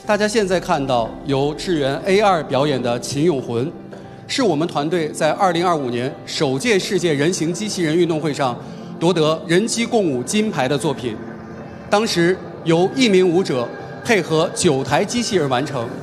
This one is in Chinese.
大家现在看到由智源 A2 表演的《秦俑魂》，是我们团队在2025年首届世界人形机器人运动会上夺得人机共舞金牌的作品。当时由1名舞者配合9台机器人完成，